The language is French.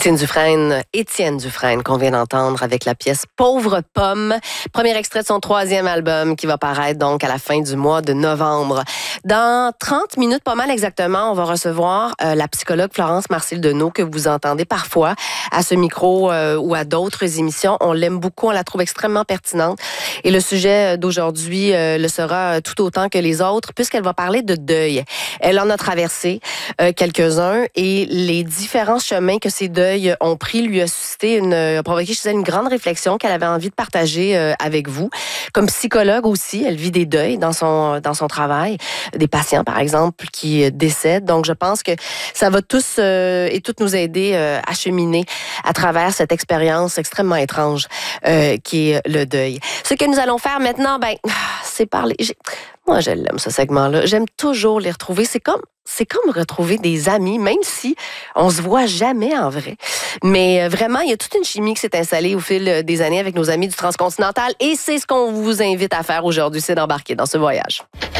Étienne Dufresne qu'on vient d'entendre avec la pièce Pauvre Pomme, premier extrait de son 3e album qui va paraître donc à la fin du mois de novembre. Dans 30 minutes, pas mal exactement, on va recevoir la psychologue Florence Marcil-Deneau que vous entendez parfois à ce micro ou à d'autres émissions. On l'aime beaucoup, on la trouve extrêmement pertinente et le sujet d'aujourd'hui le sera tout autant que les autres puisqu'elle va parler de deuil. Elle en a traversé quelques-uns et les différents chemins que ces deuils ont pris lui a suscité a provoqué chez elle une grande réflexion qu'elle avait envie de partager avec vous. Comme psychologue aussi, elle vit des deuils dans son travail, des patients par exemple qui décèdent. Donc je pense que ça va tous et toutes nous aider à cheminer à travers cette expérience extrêmement étrange qui est le deuil. Ce que nous allons faire maintenant, c'est parler. Moi, je l'aime, ce segment-là. J'aime toujours les retrouver. C'est comme retrouver des amis, même si on se voit jamais en vrai. Mais vraiment, il y a toute une chimie qui s'est installée au fil des années avec nos amis du Transcontinental et c'est ce qu'on vous invite à faire aujourd'hui, c'est d'embarquer dans ce voyage.